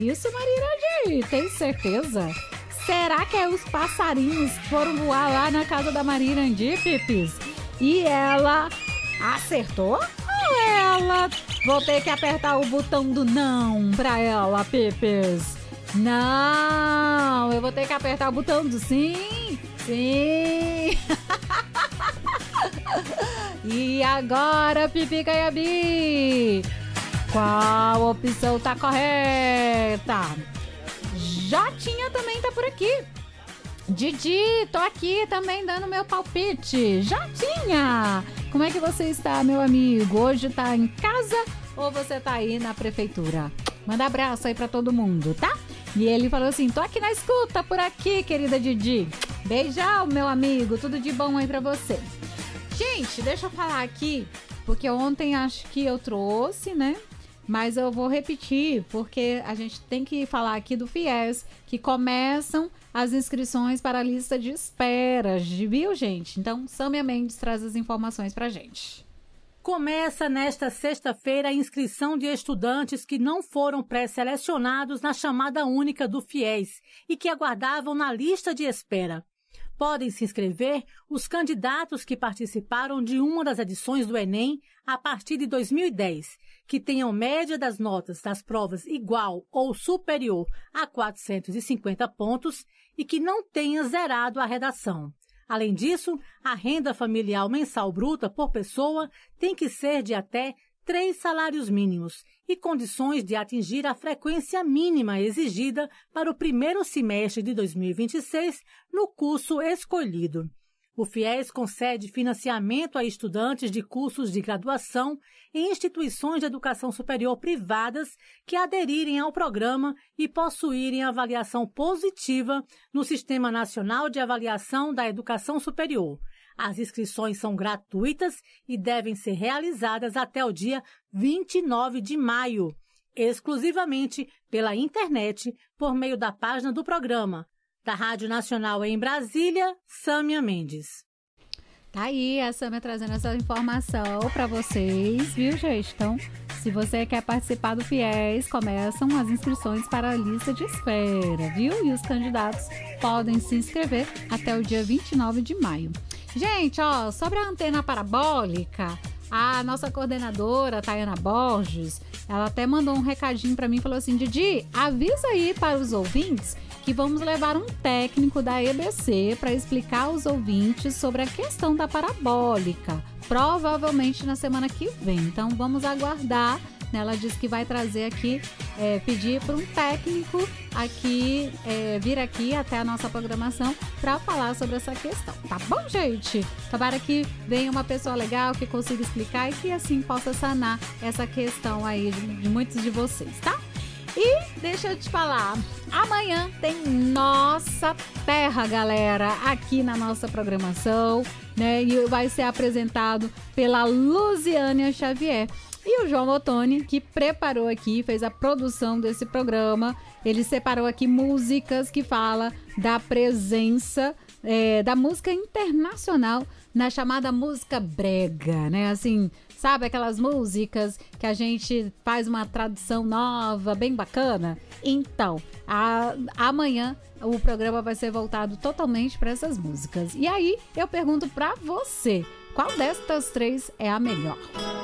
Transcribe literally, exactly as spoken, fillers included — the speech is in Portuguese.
Isso, Marirandi, tem certeza? Será que é os passarinhos foram voar lá na casa da Marirandi, Pipis? E ela acertou? Ou ela... Vou ter que apertar o botão do não pra ela, Pipis. Não, eu vou ter que apertar o botão do sim. Sim. E agora, Pipi Caiabi? Qual opção tá correta? Jotinha também tá por aqui. Didi, tô aqui também dando meu palpite. Jotinha, como é que você está, meu amigo? Hoje tá em casa ou você tá aí na prefeitura? Manda abraço aí pra todo mundo, tá? E ele falou assim, tô aqui na escuta por aqui, querida Didi. Beijão, meu amigo, tudo de bom aí pra você. Gente, deixa eu falar aqui, porque ontem acho que eu trouxe, né? Mas eu vou repetir, porque a gente tem que falar aqui do FIES, que começam as inscrições para a lista de espera, viu, gente? Então, Sâmia Mendes traz as informações pra gente. Começa nesta sexta-feira a inscrição de estudantes que não foram pré-selecionados na chamada única do FIES e que aguardavam na lista de espera. Podem se inscrever os candidatos que participaram de uma das edições do Enem a partir de dois mil e dez, que tenham média das notas das provas igual ou superior a quatrocentos e cinquenta pontos e que não tenha zerado a redação. Além disso, a renda familiar mensal bruta por pessoa tem que ser de até três salários mínimos e condições de atingir a frequência mínima exigida para o primeiro semestre de dois mil e vinte e seis no curso escolhido. O FIES concede financiamento a estudantes de cursos de graduação em instituições de educação superior privadas que aderirem ao programa e possuírem avaliação positiva no Sistema Nacional de Avaliação da Educação Superior. As inscrições são gratuitas e devem ser realizadas até o dia vinte e nove de maio, exclusivamente pela internet, por meio da página do programa. Da Rádio Nacional em Brasília, Sâmia Mendes. Tá aí a Sâmia trazendo essa informação para vocês, viu, gente? Então, se você quer participar do FIES, começam as inscrições para a lista de espera, viu? E os candidatos podem se inscrever até o dia vinte e nove de maio. Gente, ó, sobre a antena parabólica, a nossa coordenadora, Tayana Borges, ela até mandou um recadinho para mim e falou assim, Didi, avisa aí para os ouvintes que vamos levar um técnico da E B C para explicar aos ouvintes sobre a questão da parabólica, provavelmente na semana que vem. Então, vamos aguardar. Ela disse que vai trazer aqui, é, pedir para um técnico aqui, é, vir aqui até a nossa programação para falar sobre essa questão. Tá bom, gente? Tomara que venha uma pessoa legal que consiga explicar e que assim possa sanar essa questão aí de, de muitos de vocês, tá? E deixa eu te falar, amanhã tem Nossa Terra, galera, aqui na nossa programação, né? E vai ser apresentado pela Luziânia Xavier. E o João Ottoni, que preparou aqui, fez a produção desse programa, ele separou aqui músicas que falam da presença é, da música internacional na chamada música brega, né? Assim, sabe aquelas músicas que a gente faz uma tradução nova, bem bacana? Então, a, amanhã o programa vai ser voltado totalmente para essas músicas. E aí, eu pergunto para você, qual destas três é a melhor?